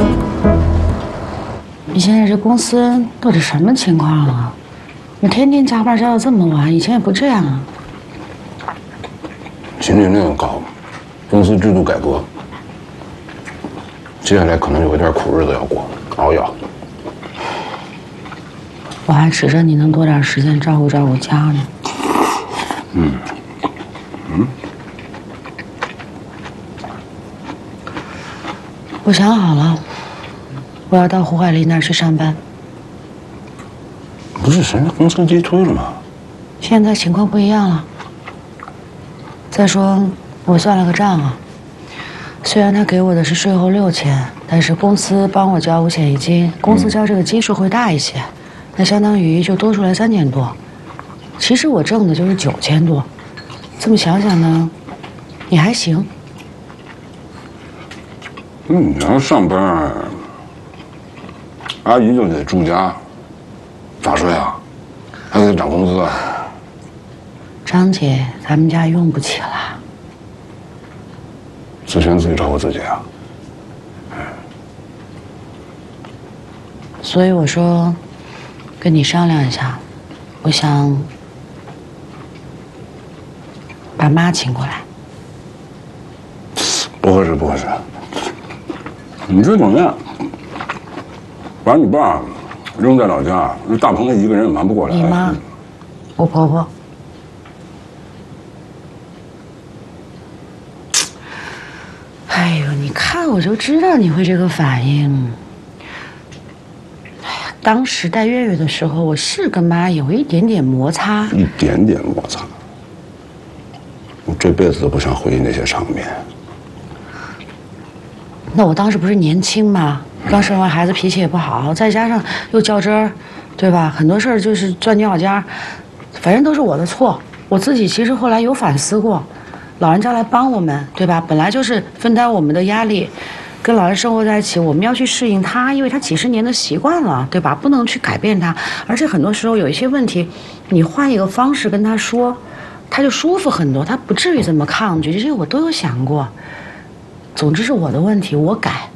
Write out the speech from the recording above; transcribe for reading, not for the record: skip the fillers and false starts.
你现在这公司到底什么情况啊？你天天加班加到这么晚，以前也不这样啊。 秦律令搞公司制度改革，接下来可能有一段苦日子要过，熬一熬。 我还指着你能多点时间照顾照顾家呢。我想好了，我要到胡海丽那儿去上班。 不是谁公司击推了吗？ 现在情况不一样了。再说，我算了个账啊，虽然他给我的是税后6000，但是公司帮我交五险一金，公司交这个基数会大一些，那相当于就多出来3000多。其实我挣的就是9000多，这么想想呢，也还行。 你要上班，阿姨就得住家，咋睡啊？还得涨工资啊？ 张姐，咱们家用不起了。 自先自己照顾自己啊。 所以我说，跟你商量一下，我想把妈请过来。 不合适，不合适。你这怎么样？把你爸扔在老家，大鹏他一个人也瞒不过来。 你妈，我婆婆。哎呦，你看我就知道你会这个反应。哎呀，当时带月月的时候，我是跟妈有一点点摩擦， 一点点摩擦。我这辈子都不想回忆那些场面。 那我当时不是年轻吗？刚生完孩子脾气也不好，再加上又较真儿，对吧？很多事儿就是钻牛角尖儿，反正都是我的错。我自己其实后来有反思过，老人家来帮我们，对吧？本来就是分担我们的压力，跟老人生活在一起，我们要去适应他，因为他几十年的习惯了，对吧？不能去改变他，而且很多时候有一些问题，你换一个方式跟他说，他就舒服很多，他不至于这么抗拒。这些我都有想过。总之是我的问题，我改。